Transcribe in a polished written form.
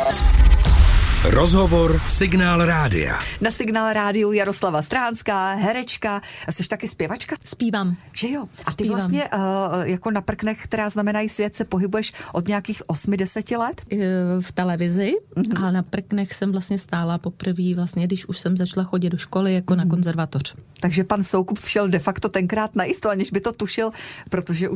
Rozhovor Signál rádia. Na Signál rádiu Jaroslava Stránská, herečka. A jsi taky zpěvačka? Zpívám. Že jo? A ty Zpívám. vlastně jako na prknech, která znamenají svět, se pohybuješ od nějakých 8-10 let? V televizi a na prknech jsem vlastně stála poprvé, vlastně, když už jsem začala chodit do školy jako na konzervatoř. Takže pan Soukup všel de facto tenkrát na jisto, aniž by to tušil, protože